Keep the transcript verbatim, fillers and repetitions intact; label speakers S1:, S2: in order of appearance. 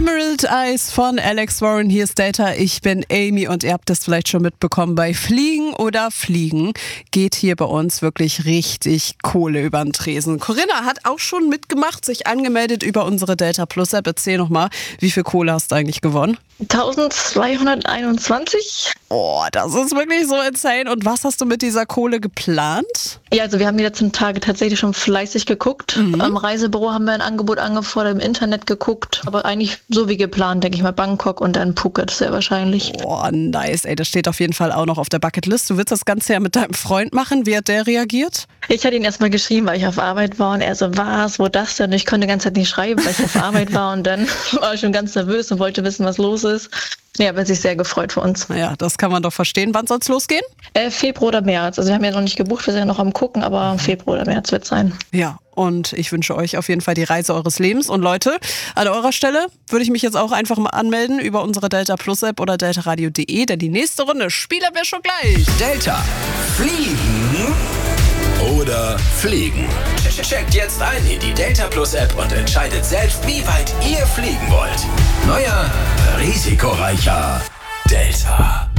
S1: Emerald Eyes von Alex Warren, hier ist Delta, ich bin Amy und ihr habt das vielleicht schon mitbekommen, bei Fliegen oder Fliegen geht hier bei uns wirklich richtig Kohle über den Tresen. Corinna hat auch schon mitgemacht, sich angemeldet über unsere Delta Plus App. Erzähl nochmal, wie viel Kohle hast du eigentlich gewonnen?
S2: eintausendzweihunderteinundzwanzig.
S1: Oh, das ist wirklich so insane. Und was hast du mit dieser Kohle geplant?
S2: Ja, also wir haben die letzten Tage tatsächlich schon fleißig geguckt.
S1: Mhm.
S2: Am Reisebüro haben wir ein Angebot angefordert, im Internet geguckt. Aber eigentlich so wie geplant, denke ich mal, Bangkok und dann Phuket sehr wahrscheinlich.
S1: Oh, nice. Ey, das steht auf jeden Fall auch noch auf der Bucketlist. Du willst das Ganze ja mit deinem Freund machen. Wie hat der reagiert?
S2: Ich hatte ihn erstmal geschrieben, weil ich auf Arbeit war und er so, was, wo das denn? Ich konnte die ganze Zeit nicht schreiben, weil ich auf Arbeit war und dann war ich schon ganz nervös und wollte wissen, was los ist. Ja, hat sich sehr gefreut für uns.
S1: Ja, das kann man doch verstehen. Wann soll es losgehen?
S2: Äh, Februar oder März. Also wir haben ja noch nicht gebucht, wir sind ja noch am Gucken, aber Februar oder März wird es sein.
S1: Ja, und ich wünsche euch auf jeden Fall die Reise eures Lebens. Und Leute, an eurer Stelle würde ich mich jetzt auch einfach mal anmelden über unsere Delta Plus App oder deltaradio punkt de, denn die nächste Runde spielen wir schon gleich.
S3: Delta. Fliegen oder fliegen? Checkt jetzt ein in die Delta Plus App und entscheidet selbst, wie weit ihr fliegen wollt. Neuer, risikoreicher Delta.